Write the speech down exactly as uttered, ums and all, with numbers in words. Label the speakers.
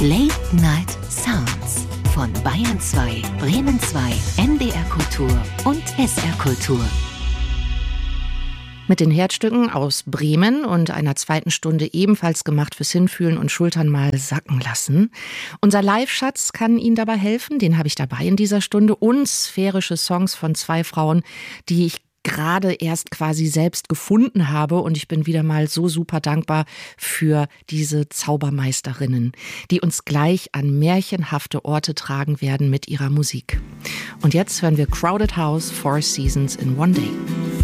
Speaker 1: Late Night Sounds von Bayern zwei, Bremen zwei, N D R Kultur und S R Kultur.
Speaker 2: Mit den Herzstücken aus Bremen und einer zweiten Stunde ebenfalls gemacht fürs Hinfühlen und Schultern mal sacken lassen. Unser Live-Schatz kann Ihnen dabei helfen, den habe ich dabei in dieser Stunde. Und sphärische Songs von zwei Frauen, die ich gerade erst quasi selbst gefunden habe, und ich bin wieder mal so super dankbar für diese Zaubermeisterinnen, die uns gleich an märchenhafte Orte tragen werden mit ihrer Musik. Und jetzt hören wir Crowded House, Four Seasons in One Day.